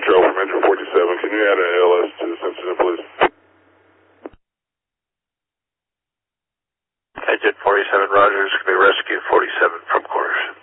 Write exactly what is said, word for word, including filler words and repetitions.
Control from engine forty-seven. Can you add an L S to this incident, please? Engine forty-seven, Rogers. Can be rescue forty-seven from quarters.